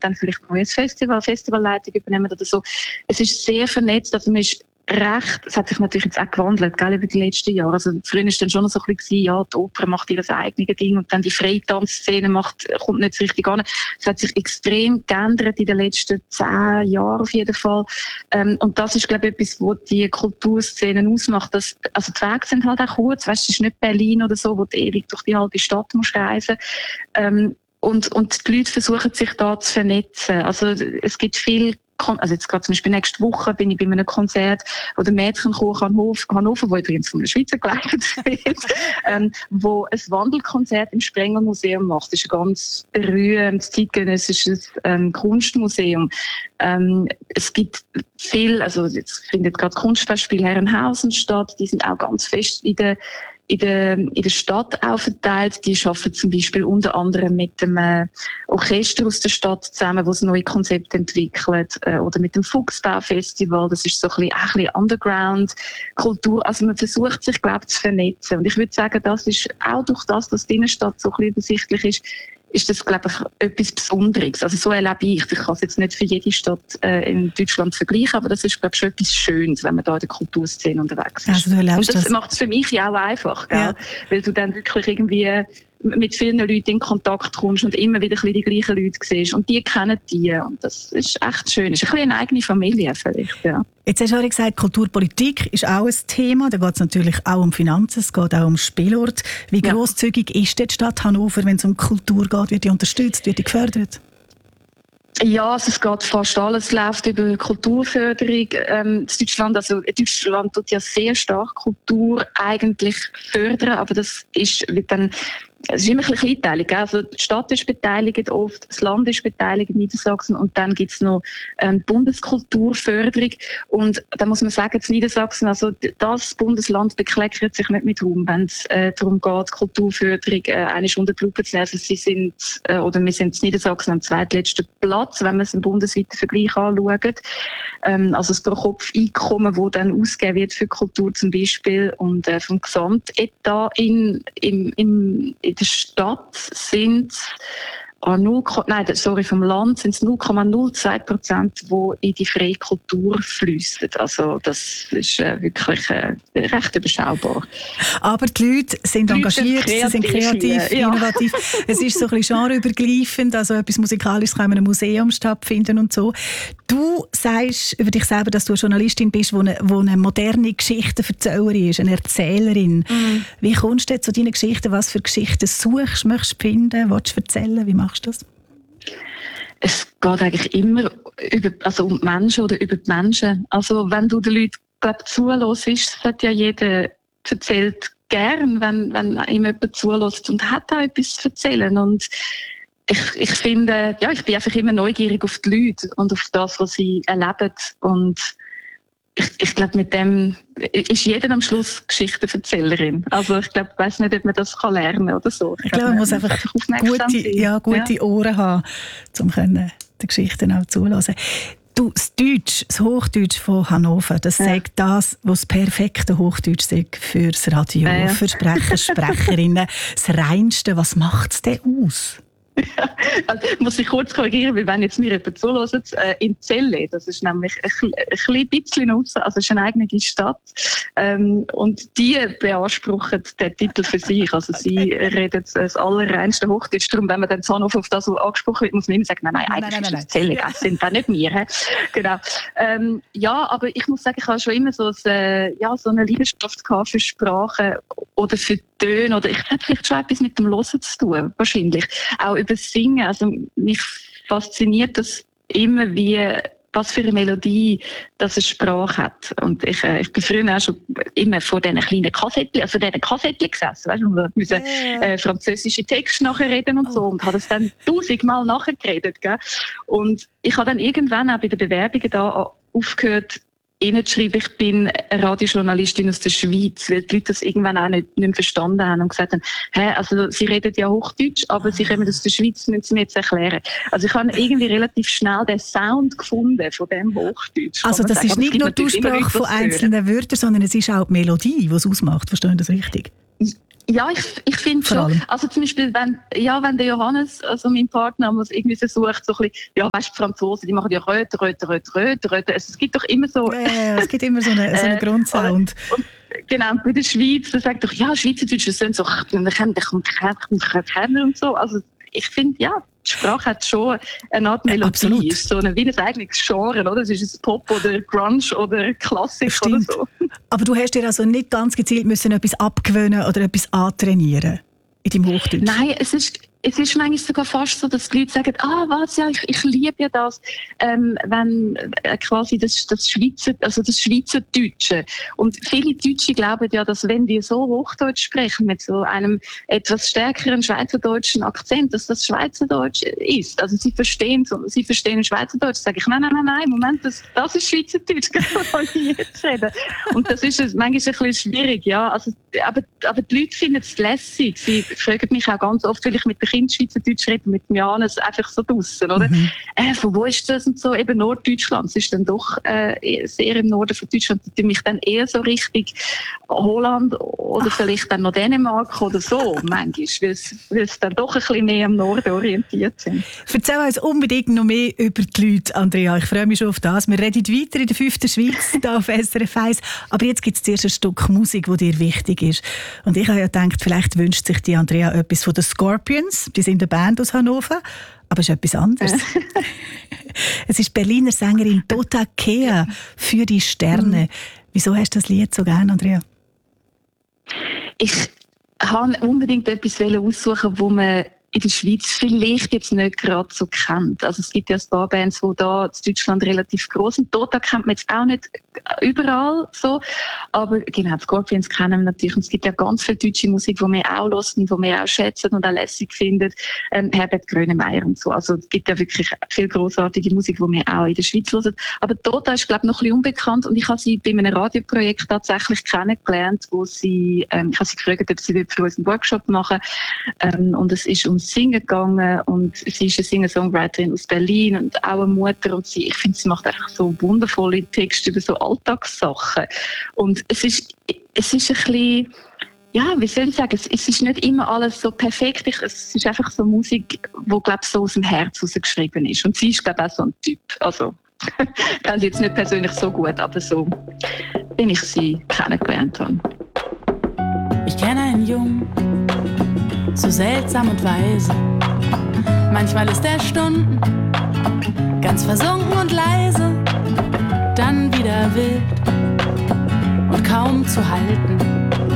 und dann vielleicht ein neues Festivalleitung übernehmen oder so. Es ist sehr vernetzt, also man ist es hat sich natürlich jetzt auch gewandelt, gell, über die letzten Jahre. Also früher war es dann schon so ein bisschen, ja, die Oper macht ihr eigenes Ding und dann die Freitanzszene kommt nicht so richtig an. Es hat sich extrem geändert in den letzten 10 Jahren auf jeden Fall. Und das ist, glaube ich, etwas, was die Kulturszenen ausmacht. Also die Wege sind halt auch kurz, weißt, es ist nicht Berlin oder so, wo du ewig durch die halbe Stadt musst reisen. Und die Leute versuchen sich da zu vernetzen. Also es gibt viel, also jetzt gerade zum Beispiel nächste Woche bin ich bei einem Konzert, wo der Mädchenchor Hannover, wo übrigens von einer Schweizer geleitet wird, wo ein Wandelkonzert im Sprengelmuseum macht. Das ist ein ganz berühmtes zeitgenössisches Kunstmuseum. Es gibt viel, also jetzt findet gerade das Kunstfestspiel Herrenhausen statt, die sind auch ganz fest in der Stadt auch verteilt. Die arbeiten zum Beispiel unter anderem mit dem Orchester aus der Stadt zusammen, das neue Konzepte entwickelt, oder mit dem Fuchsbau-Festival. Das ist so ein bisschen Underground-Kultur. Also man versucht sich, glaube ich, zu vernetzen. Und ich würde sagen, das ist auch durch das, dass die Innenstadt so ein bisschen übersichtlich ist das, glaube ich, etwas Besonderes. Also so erlebe ich. Ich kann es jetzt nicht für jede Stadt in Deutschland vergleichen, aber das ist, glaube ich, schon etwas Schönes, wenn man da in der Kulturszene unterwegs ist. Also du erlebst und das macht es für mich ja auch einfach, gell? Ja. Weil du dann wirklich irgendwie mit vielen Leuten in Kontakt kommst und immer wieder die gleichen Leute siehst. Und die kennen die. Und das ist echt schön. Es ist ein bisschen eine eigene Familie vielleicht, ja. Jetzt hast du auch gesagt, Kulturpolitik ist auch ein Thema. Da geht es natürlich auch um Finanzen, es geht auch um Spielort. Wie grosszügig ist die Stadt Hannover, wenn es um Kultur geht? Wird die unterstützt, wird die gefördert? Ja, also es geht fast alles, läuft über Kulturförderung. Deutschland tut ja sehr stark Kultur eigentlich fördern, aber das wird dann, es ist immer ein bisschen kleinteilig. Also die Stadt ist beteiligt oft, das Land ist beteiligt in Niedersachsen und dann gibt es noch Bundeskulturförderung. Und da muss man sagen, in Niedersachsen, also das Bundesland bekleckert sich nicht mit Ruhm, wenn es darum geht, Kulturförderung eigentlich unter die Lupe zu nehmen. Also wir sind in Niedersachsen am zweitletzten Platz, wenn man es im bundesweiten Vergleich anschaut. Also das Pro-Kopf-Einkommen, das dann ausgegeben wird für Kultur zum Beispiel und vom Gesamtetat in der Stadt sind vom Land sind es 0,02%, die in die freie Kultur fließen. Also das ist wirklich recht überschaubar. Aber die Leute sind engagiert, sie sind kreativ, innovativ. Es ist so ein bisschen genreübergreifend, also etwas Musikalisches kann in einem Museum stattfinden und so. Du sagst über dich selber, dass du eine Journalistin bist, die eine moderne Geschichtenverzählerin ist, eine Erzählerin. Mm. Wie kommst du zu deinen Geschichten? Was für Geschichten suchst, möchtest du finden, willst du erzählen? Wie machst du das? Es geht eigentlich immer um die Menschen oder über die Menschen. Also wenn du den Leuten zuhörst, hat ja jeder erzählt gern, wenn ihm jemand zuhört und hat auch etwas zu erzählen. Und ich finde, ich bin einfach immer neugierig auf die Leute und auf das, was sie erleben. Und ich glaube, mit dem ist jeder am Schluss Geschichtenverzählerin. Also ich glaube, ich weiss nicht, ob man das lernen kann oder so. Ich glaube, man muss einfach gute Ohren haben, um den Geschichten auch zuhören. Du, das Hochdeutsch von Hannover, das sagt das, was das perfekte Hochdeutsch sagt für das Radio, für Sprecher, Sprecherinnen. Das Reinste, was macht es denn aus? Also, muss ich kurz korrigieren, weil wenn jetzt mir jemand zuhört, in Celle, das ist nämlich ein bisschen raus, also es ist eine eigene Stadt, und die beanspruchen den Titel für sich, also sie reden das allerreinste Hochdeutsch, darum, wenn man dann Hannover auf das so angesprochen wird, muss man immer sagen, nein, eigentlich ist das Celle, das sind dann nicht wir. Genau. Aber ich muss sagen, ich habe schon immer so eine Leidenschaft gehabt für Sprache oder für Töne, oder ich habe vielleicht schon etwas mit dem Hören zu tun, wahrscheinlich. Auch über das Singen. Also mich fasziniert das immer, was für eine Melodie das eine Sprache hat. Und ich bin früher auch schon immer vor diesen kleinen Kassettchen gesessen, weißt du, und wir müssen französische Texte nachreden und so, und habe das dann 1000-mal nachgeredet, gell? Und ich habe dann irgendwann auch bei den Bewerbungen da aufgehört, reinzuschreiben, ich bin eine Radiojournalistin aus der Schweiz, weil die Leute das irgendwann auch nicht mehr verstanden haben und gesagt haben, also sie reden ja Hochdeutsch, aber sie kommen aus der Schweiz, müssen sie mir jetzt erklären. Also ich habe irgendwie relativ schnell den Sound gefunden von dem Hochdeutsch. Also das ist nicht nur die Aussprache von einzelnen Wörtern, sondern es ist auch die Melodie, die es ausmacht. Verstehen Sie das richtig? Ja, ich finde schon. Also zum Beispiel, wenn der Johannes, also mein Partner, was irgendwie versucht, so ein bisschen, ja, weißt du, die Franzosen, die machen ja Röte. Es gibt doch immer so... Ja, es gibt immer so einen Grundsound. Genau, bei der Schweiz, da sagt doch, ja, Schweizerdeutsch, das sind so, dann kommt keiner und so. Also ich finde, ja, die Sprache hat schon eine Art Melodie. Es ist so wie ein eigenes Genre, oder? Es ist ein Pop oder Grunge oder Klassik oder so. Aber du hast dir also nicht ganz gezielt müssen etwas abgewöhnen oder etwas antrainieren in deinem Hochdeutsch? Nein, es ist manchmal sogar fast so, dass die Leute sagen, was, ja, ich liebe ja das, wenn quasi das Schweizerdeutsche. Und viele Deutsche glauben ja, dass wenn die so Hochdeutsch sprechen, mit so einem etwas stärkeren schweizerdeutschen Akzent, dass das Schweizerdeutsch ist. Also sie verstehen Schweizerdeutsch. Sage ich, nein, Moment, das ist Schweizerdeutsch, kann ich jetzt reden. Und das ist manchmal ein bisschen schwierig, ja. Also, aber die Leute finden es lässig. Sie fragen mich auch ganz oft, weil ich mit den Kindern Schweizerdeutsch rede, mit dem Johannes einfach so draussen, oder? Von wo ist das und so? Eben Norddeutschland. Es ist dann doch sehr im Norden von Deutschland. Die mich dann eher so richtig Holland oder vielleicht dann noch Dänemark oder so, manchmal, weil es dann doch ein bisschen mehr am Norden orientiert sind. Erzähl uns unbedingt noch mehr über die Leute, Andrea. Ich freue mich schon auf das. Wir reden weiter in der 5. Schweiz, hier auf SRF 1. Aber jetzt gibt es zuerst ein Stück Musik, das dir wichtig ist. Und ich habe ja gedacht, vielleicht wünscht sich die Andrea etwas von den Scorpions. Die sind eine Band aus Hannover, aber es ist etwas anderes. Es ist die Berliner Sängerin Tota Kea für die Sterne. Wieso hast du das Lied so gerne, Andrea? Ich wollte unbedingt etwas aussuchen, wo man in der Schweiz vielleicht jetzt nicht gerade so kennt. Also es gibt ja ein paar Bands, die da in Deutschland relativ groß sind. Tota kennt man jetzt auch nicht überall so. Aber genau, die Scorpions kennen wir natürlich. Und es gibt ja ganz viel deutsche Musik, die wir auch hören, die wir auch schätzen und auch lässig finden. Herbert Grönemeyer und so. Also es gibt ja wirklich viel grossartige Musik, die wir auch in der Schweiz hören. Aber Tota ist, glaube ich, noch ein bisschen unbekannt. Und ich habe sie bei einem Radioprojekt tatsächlich kennengelernt, wo sie, ich habe sie gefragt, ob sie für uns einen Workshop machen. Und es ist ums Singen gegangen und sie ist eine Singer-Songwriterin aus Berlin und auch eine Mutter und ich finde, sie macht einfach so wundervolle Texte über so Alltagssachen und es ist ein bisschen, ja, wie soll ich sagen, es ist nicht immer alles so perfekt, es ist einfach so Musik, die, glaube ich, so aus dem Herz rausgeschrieben ist und sie ist, glaube ich, auch so ein Typ, also ich kenne sie jetzt nicht persönlich so gut, aber so, wenn ich sie kennengelernt habe. Ich kenne einen Jungen, so seltsam und weise. Manchmal ist er Stunden ganz versunken und leise, dann wieder wild und kaum zu halten.